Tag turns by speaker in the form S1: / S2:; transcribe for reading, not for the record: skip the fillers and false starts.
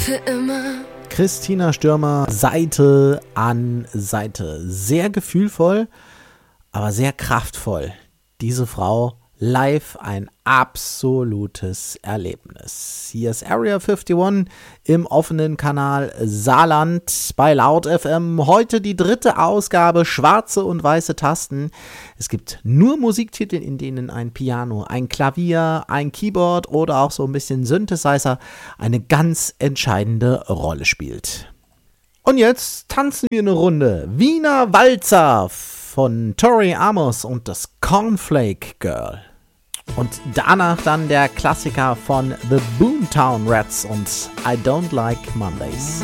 S1: für immer.
S2: Christina Stürmer, Seite an Seite. Sehr gefühlvoll, aber sehr kraftvoll. Diese Frau live ein absolutes Erlebnis. Hier ist Area 51 im offenen Kanal Saarland bei Laut FM. Heute die 3. Ausgabe, schwarze und weiße Tasten. Es gibt nur Musiktitel, in denen ein Piano, ein Klavier, ein Keyboard oder auch so ein bisschen Synthesizer eine ganz entscheidende Rolle spielt. Und jetzt tanzen wir eine Runde. Wiener Walzer von Tori Amos und das Cornflake Girl. Und danach dann der Klassiker von The Boomtown Rats und I Don't Like Mondays.